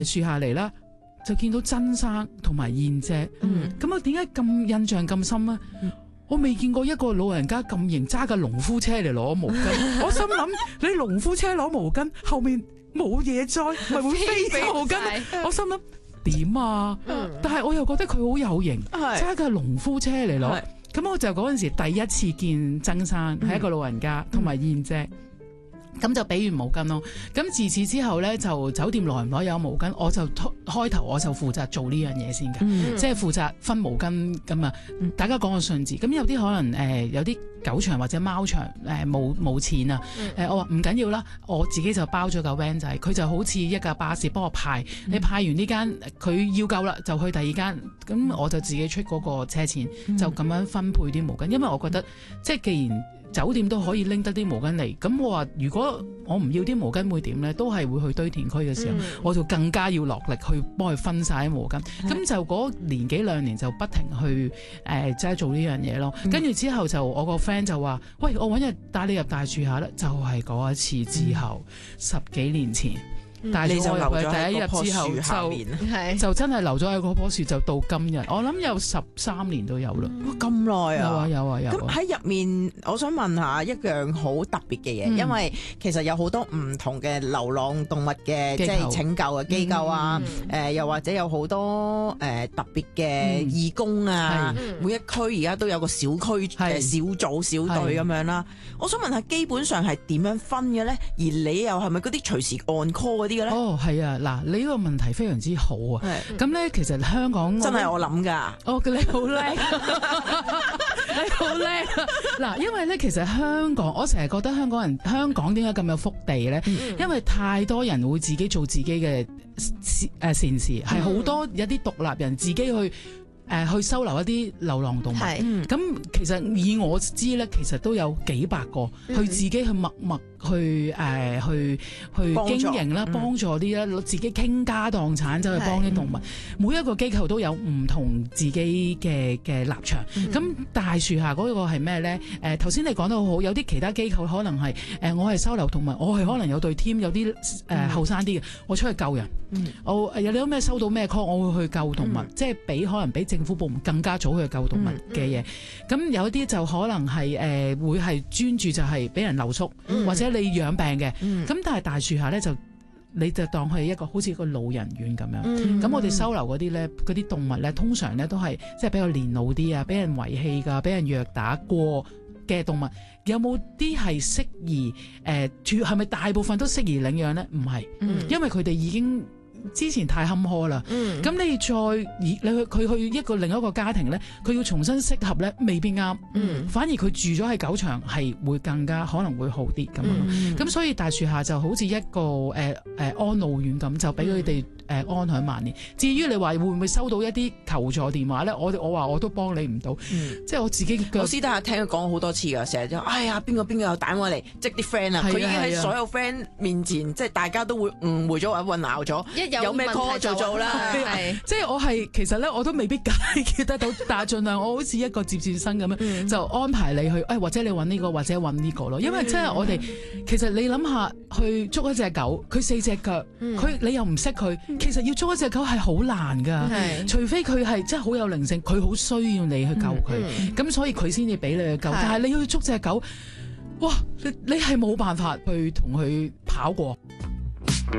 樹下嚟啦，就見到曾生同埋燕姐。咁啊，點解咁印象咁深咧？我未見過一個老人家咁型，揸架農夫車嚟攞毛巾。我心諗你農夫車攞毛巾，後面冇嘢載，咪會飛毛巾。我心諗點啊？但係我又覺得佢好有型，揸架農夫車嚟攞。咁我就嗰陣時第一次見曾生，係一個老人家，同埋燕姐。咁就俾完毛巾咯。咁自此之後咧，就酒店來唔來有毛巾，我就開頭我就負責做呢樣嘢先嘅，即係負責分毛巾咁啊。大家講個順字，咁有啲可能有啲狗場或者貓場冇錢啊。我話唔緊要啦，我自己就包咗架 van 仔，佢就好似一架巴士幫我派。你派完呢間佢要夠啦，就去第二間，咁我就自己出嗰個車錢，就咁樣分配啲毛巾。因為我覺得即係既然酒店都可以拎得啲毛巾嚟，咁我話如果我唔要啲毛巾會點呢？都係會去堆填區嘅時候，我就更加要落力去幫佢分晒啲毛巾。咁就嗰年幾兩年就不停去即係做呢樣嘢咯。跟住之後就我個 friend 就話：喂，我揾日帶你入大樹下啦！就係嗰一次之後，10幾年前。但係你就留咗第一日之後就真係留咗喺嗰棵樹，就到今日，我諗有13年都有啦。 咁耐啊！ 有啊。 咁喺入面，我想問下一樣好特別嘅嘢，因為其實有好多唔同嘅流浪動物嘅即係拯救嘅機構啊，又或者有好多特別嘅義工啊，每一區而家都有個小區嘅小組小隊咁樣啦。我想問下，基本上係點樣分嘅咧？而你又係咪嗰啲隨時on call嗰啲？ 哦，係啊，嗱，你呢個問題非常之好啊。咁咧，其實香港真係我諗㗎。 哦，你好叻，你好叻。嗱，因為咧，其實香港，我成日覺得香港點解咁有福地咧？因為太多人會自己做自己嘅善事，係好多有啲獨立人自己去收留一啲流浪動物。咁其實以我知咧，其實都有幾百個，去自己去默默去經營啦，幫助啲啦，自己傾家蕩產走去幫啲動物。每一個機構都有唔同自己嘅立場。咁大樹下嗰個係咩咧？頭先你講得好好，有啲其他機構可能係我係收留動物，我係可能有隊 team，有啲後生啲嘅，我出去救人。我有啲咩收到咩 call，我會去救動物，即係可能比政府部門更加早去救動物嘅嘢。咁有啲就可能係會係專注就係俾人留宿，或者你養病嘅。咁但係大樹下咧你就當佢係一個好似個老人院咁樣。咁我哋收留嗰啲咧，嗰啲動物咧，通常咧都係即係比較年老啲啊，俾人遺棄㗎，俾人虐打過嘅動物。有冇啲係適宜係咪大部分都適宜領養咧？唔係，因為佢哋已經之前太坎坷啦。咁你佢去另一個家庭咧，佢要重新適合咧，未必啱。反而佢住咗喺狗場係會更加可能會好啲咁樣。咁所以大樹下就好似一個安老院咁，就俾佢哋安享晚年。至於你話會唔會收到一啲求助電話咧？我話我都幫你唔到。即係我自己我私底下聽佢講好多次㗎，成日就哎呀邊個又打我嚟，即係啲 friend 啊，佢已經喺所有 friend 面前，即係大家都會誤會咗或者混淆咗。有咩 call 就做啦， 即係我係其實咧，我都未必解決得到，但係盡量我好似一個接線生咁樣，就安排你去，或者你揾呢個，或者揾呢個咯。因為即係我哋其實你諗下，去捉一隻狗，佢4隻腳，你又唔識佢，其實要捉一隻狗係好難㗎，除非佢係真係好有靈性，佢好需要你去救佢，咁所以佢先至俾你去救。但係你要去捉隻狗，哇！你係冇辦法去同佢跑過。